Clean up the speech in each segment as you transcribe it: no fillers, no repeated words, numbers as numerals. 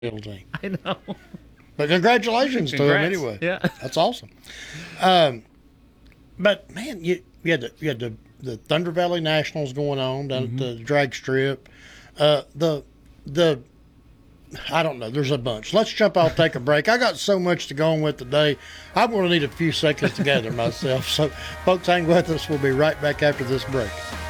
team. I know. But congratulations to him anyway. Yeah. That's awesome. But man, you had the Thunder Valley Nationals going on down at the drag strip. The I don't know. There's a bunch. Let's jump off, take a break. I got so much to go on with today. I'm going to need a few seconds to gather myself. So, folks, hang with us. We'll be right back after this break.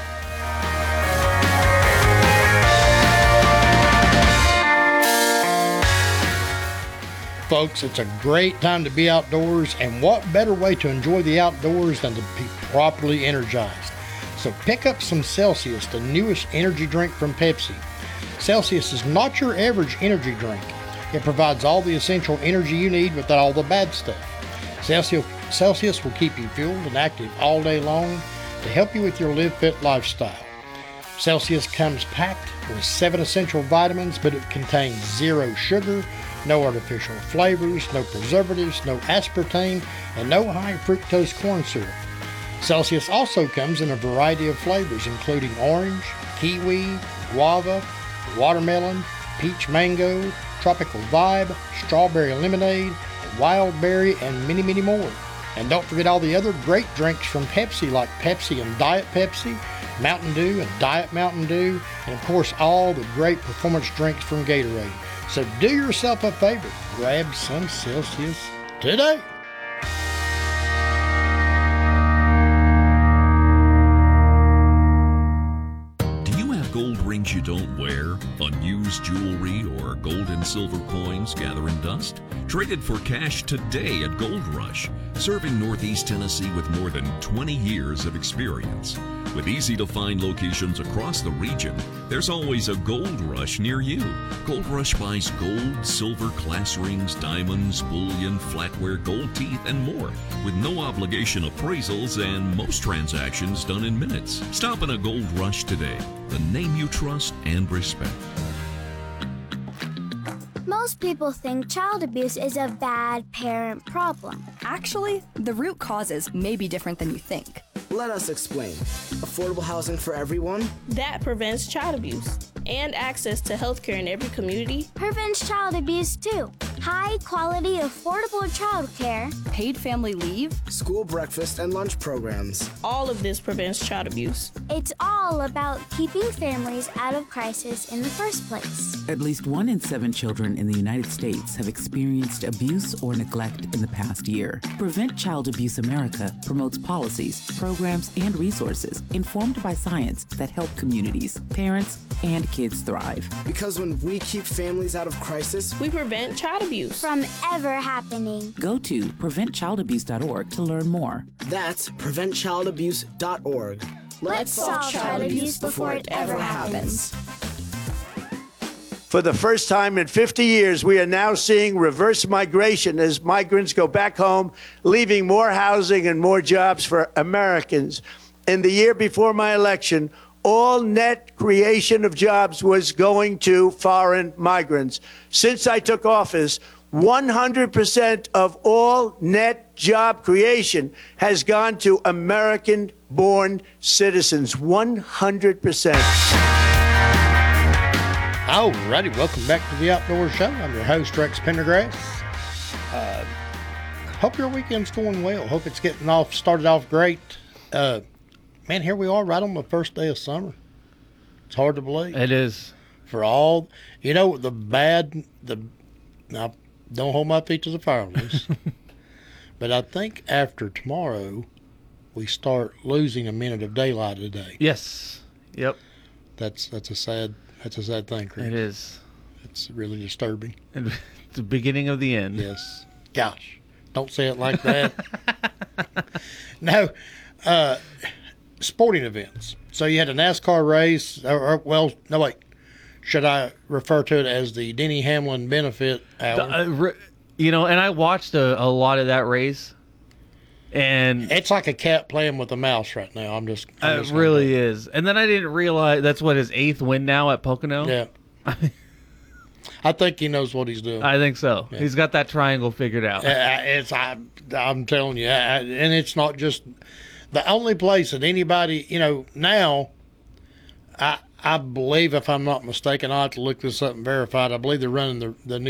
Folks, it's a great time to be outdoors, and what better way to enjoy the outdoors than to be properly energized? So pick up some Celsius, the newest energy drink from Pepsi. Celsius is not your average energy drink. It provides all the essential energy you need without all the bad stuff. Celsius will keep you fueled and active all day long to help you with your Live Fit lifestyle. Celsius comes packed with 7 essential vitamins, but it contains 0 sugar, no artificial flavors, no preservatives, no aspartame, and no high fructose corn syrup. Celsius also comes in a variety of flavors, including orange, kiwi, guava, watermelon, peach mango, tropical vibe, strawberry lemonade, wild berry, and many, many more. And don't forget all the other great drinks from Pepsi, like Pepsi and Diet Pepsi, Mountain Dew and Diet Mountain Dew, and of course all the great performance drinks from Gatorade. So do yourself a favor, grab some Celsius today. Do you have gold rings you don't wear, unused jewelry, or gold and silver coins gathering dust? Traded for cash today at Gold Rush, serving Northeast Tennessee with more than 20 years of experience. With easy-to-find locations across the region, there's always a Gold Rush near you. Gold Rush buys gold, silver, class rings, diamonds, bullion, flatware, gold teeth, and more, with no obligation appraisals and most transactions done in minutes. Stop in a Gold Rush today, the name you trust and respect. Most people think child abuse is a bad parent problem. Actually, the root causes may be different than you think. Let us explain. Affordable housing for everyone. That prevents child abuse and access to healthcare in every community. Prevents child abuse too. High quality, affordable childcare. Paid family leave. School breakfast and lunch programs. All of this prevents child abuse. It's all about keeping families out of crisis in the first place. At least 1 in 7 children in the United States have experienced abuse or neglect in the past year. Prevent Child Abuse America promotes policies, programs, and resources informed by science that help communities, parents, and kids thrive. Because when we keep families out of crisis, we prevent child abuse from ever happening. Go to preventchildabuse.org to learn more. That's preventchildabuse.org. Let's solve child abuse before it ever happens. For the first time in 50 years, we are now seeing reverse migration as migrants go back home, leaving more housing and more jobs for Americans. In the year before my election, all net creation of jobs was going to foreign migrants. Since I took office, 100% of all net job creation has gone to American-born citizens. 100%. Alrighty, welcome back to the Outdoor Show. I'm your host, Rex Pendergrass. Hope your weekend's going well. Hope it's started off great. Man, here we are right on the first day of summer. It's hard to believe. It is. For all, now, don't hold my feet to the fire on this. But I think after tomorrow, we start losing a minute of daylight a day. Yes. Yep. That's a sad thing, Chris. It is. It's really disturbing. And it's the beginning of the end. Yes. Gosh, don't say it like that. No. Sporting events. So you had a NASCAR race, should I refer to it as the Denny Hamlin benefit hour? And I watched a lot of that race, and it's like a cat playing with a mouse right now. It really is. And then I didn't realize that's his 8th win now at Pocono. Yeah. I think he knows what he's doing. I think so. Yeah. He's got that triangle figured out. I'm telling you, and it's not just the only place that anybody, now, I believe, if I'm not mistaken, I'll have to look this up and verify it. I believe they're running the new